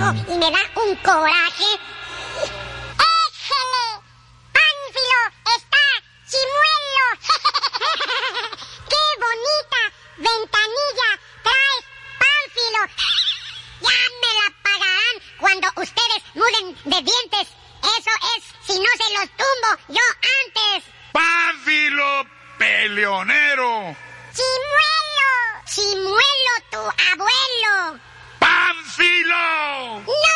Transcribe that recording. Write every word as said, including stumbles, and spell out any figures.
Oh, y me da un coraje. ¡Éjele! ¡Pánfilo está chimuelo! ¡Qué bonita ventanilla trae Pánfilo! Ya me la pagarán cuando ustedes muden de dientes. Eso es si no se los tumbo yo antes. ¡Pánfilo peleonero! ¡Chimuelo! ¡Chimuelo tu abuelo! ¡Pánfilo! ¡No!